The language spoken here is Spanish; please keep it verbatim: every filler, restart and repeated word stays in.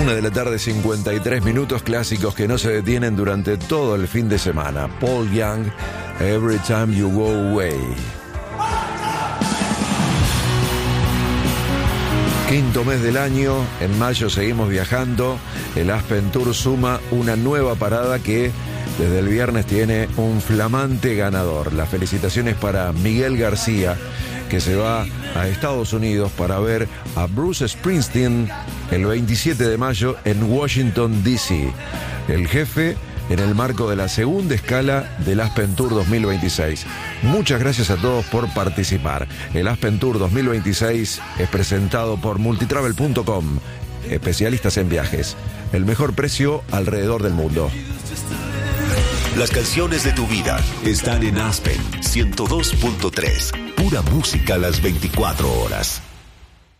Una de la tarde, cincuenta y tres minutos, clásicos que no se detienen durante todo el fin de semana. Paul Young, Every Time You Go Away. Quinto mes del año, en mayo seguimos viajando. El Aspen Tour suma una nueva parada que desde el viernes tiene un flamante ganador. Las felicitaciones para Miguel García, que se va a Estados Unidos para ver a Bruce Springsteen el veintisiete de mayo en Washington, D C El jefe en el marco de la segunda escala del Aspen Tour dos mil veintiséis. Muchas gracias a todos por participar. El Aspen Tour dos mil veintiséis es presentado por multitravel punto com, especialistas en viajes. El mejor precio alrededor del mundo. Las canciones de tu vida están en Aspen ciento dos punto tres. Pura música las veinticuatro horas.